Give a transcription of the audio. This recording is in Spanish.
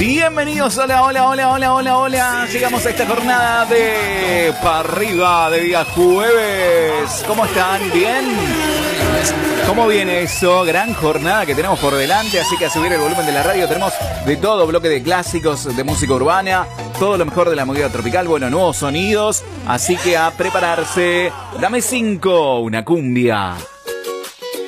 Bienvenidos, hola. Llegamos a esta jornada de Pa' Arriba de día jueves. ¿Cómo están? ¿Bien? ¿Cómo viene eso? Gran jornada que tenemos por delante, así que a subir el volumen de la radio. Tenemos de todo, bloque de clásicos, de música urbana, todo lo mejor de la movida tropical, bueno, nuevos sonidos, así que a prepararse. Dame 5, una cumbia.